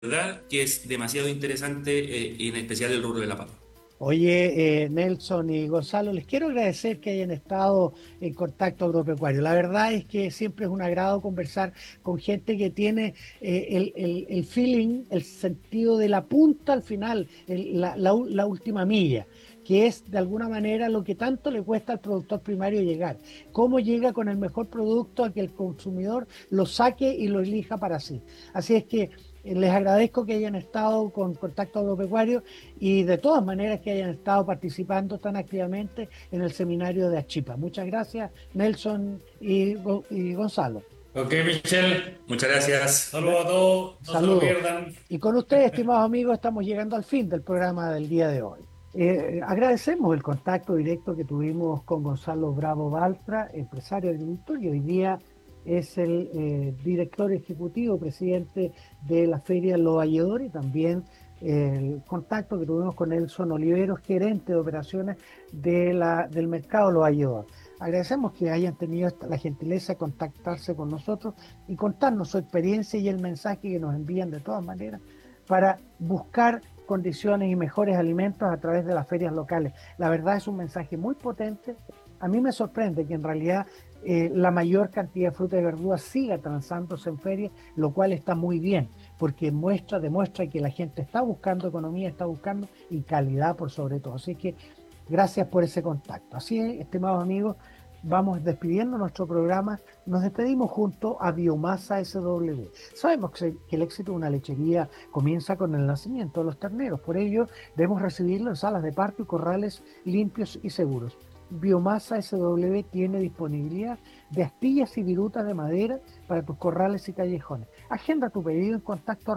verdad que es demasiado interesante, y en especial el rubro de la papa. Oye, Nelson y Gonzalo, les quiero agradecer que hayan estado en contacto agropecuario. La verdad es que siempre es un agrado conversar con gente que tiene el feeling, el sentido de la punta al final, la última milla, que es de alguna manera lo que tanto le cuesta al productor primario llegar. Cómo llega con el mejor producto a que el consumidor lo saque y lo elija para sí. Así es que les agradezco que hayan estado con Contacto Agropecuario y de todas maneras que hayan estado participando tan activamente en el seminario de Achipa. Muchas gracias, Nelson y Gonzalo. Ok, Michelle. Muchas gracias. Saludos a todos. No se lo Saludos. pierdan. Y con ustedes, estimados amigos, estamos llegando al fin del programa del día de hoy. Agradecemos el contacto directo que tuvimos con Gonzalo Bravo Baltra, empresario agricultor, y hoy día es el director ejecutivo, presidente de la Feria Los Valledores, y también el contacto que tuvimos con Nelson Oliveros, gerente de operaciones del mercado Los Valledores. Agradecemos que hayan tenido la gentileza de contactarse con nosotros y contarnos su experiencia y el mensaje que nos envían de todas maneras para buscar condiciones y mejores alimentos a través de las ferias locales. La verdad es un mensaje muy potente. A mí me sorprende que en realidad la mayor cantidad de fruta y verduras siga transándose en ferias, lo cual está muy bien, porque demuestra que la gente está buscando economía, está buscando y calidad por sobre todo. Así que gracias por ese contacto. Así es, estimados amigos, vamos despidiendo nuestro programa. Nos despedimos junto a Biomasa SW. Sabemos que el éxito de una lechería comienza con el nacimiento de los terneros. Por ello, debemos recibirlo en salas de parto y corrales limpios y seguros. Biomasa SW tiene disponibilidad de astillas y virutas de madera para tus corrales y callejones. Agenda tu pedido en contacto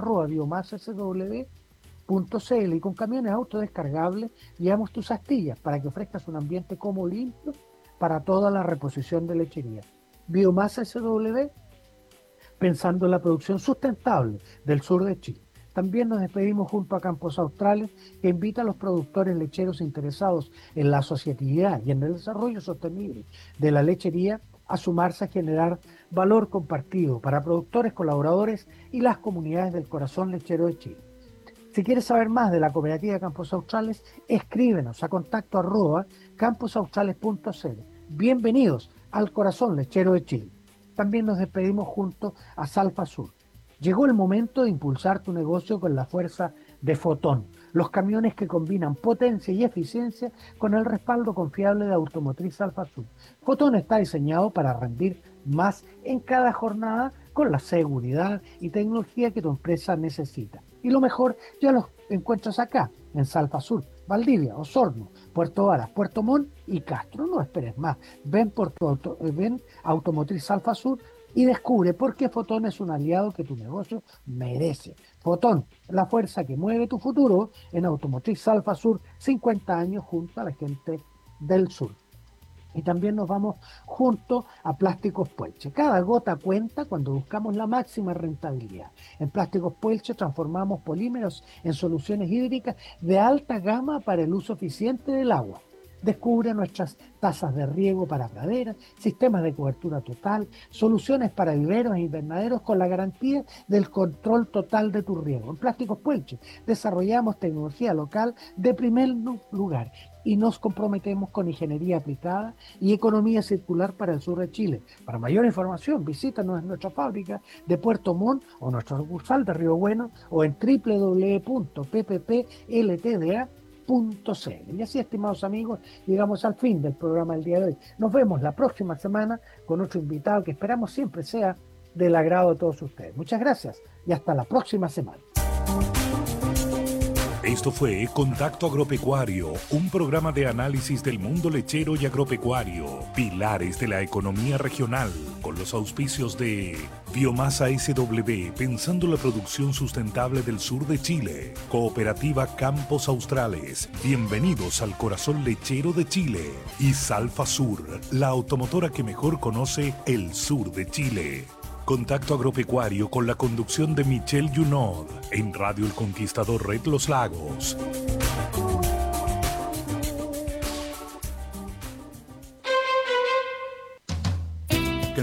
@biomasasw.cl y con camiones autodescargables llevamos tus astillas para que ofrezcas un ambiente cómodo y limpio para toda la reposición de lechería. Biomasa SW, pensando en la producción sustentable del sur de Chile. También nos despedimos junto a Campos Australes, que invita a los productores lecheros interesados en la asociatividad y en el desarrollo sostenible de la lechería a sumarse a generar valor compartido para productores, colaboradores y las comunidades del corazón lechero de Chile. Si quieres saber más de la cooperativa Campos Australes, escríbenos a contacto @camposaustrales.cl. Bienvenidos al corazón lechero de Chile. También nos despedimos junto a Salfa Sur. Llegó el momento de impulsar tu negocio con la fuerza de Fotón, los camiones que combinan potencia y eficiencia con el respaldo confiable de Automotriz Alfa Sur. Fotón está diseñado para rendir más en cada jornada con la seguridad y tecnología que tu empresa necesita. Y lo mejor, ya los encuentras acá, en Salfa Sur, Valdivia, Osorno, Puerto Varas, Puerto Montt y Castro. No esperes más. Ven Automotriz Alfa Sur y descubre por qué Fotón es un aliado que tu negocio merece. Fotón, la fuerza que mueve tu futuro en Automotriz Alfa Sur, 50 años junto a la gente del sur. Y también nos vamos junto a Plásticos Puelche. Cada gota cuenta cuando buscamos la máxima rentabilidad. En Plásticos Puelche transformamos polímeros en soluciones hídricas de alta gama para el uso eficiente del agua. Descubre nuestras tazas de riego para praderas, sistemas de cobertura total, soluciones para viveros e invernaderos con la garantía del control total de tu riego. En Plásticos Puelche desarrollamos tecnología local de primer lugar y nos comprometemos con ingeniería aplicada y economía circular para el sur de Chile. Para mayor información, visítanos en nuestra fábrica de Puerto Montt o nuestra sucursal de Río Bueno o en www.pppLTDA.cl. Y así, estimados amigos, llegamos al fin del programa del día de hoy. Nos vemos la próxima semana con otro invitado que esperamos siempre sea del agrado de todos ustedes. Muchas gracias y hasta la próxima semana. Esto fue Contacto Agropecuario, un programa de análisis del mundo lechero y agropecuario, pilares de la economía regional, con los auspicios de Biomasa SW, pensando la producción sustentable del sur de Chile, Cooperativa Campos Australes, bienvenidos al corazón lechero de Chile, y Salfa Sur, la automotora que mejor conoce el sur de Chile. Contacto Agropecuario con la conducción de Michelle Junod en Radio El Conquistador Red Los Lagos.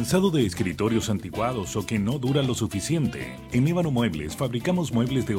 ¿Cansado de escritorios anticuados o que no duran lo suficiente? En Ébano Muebles fabricamos muebles de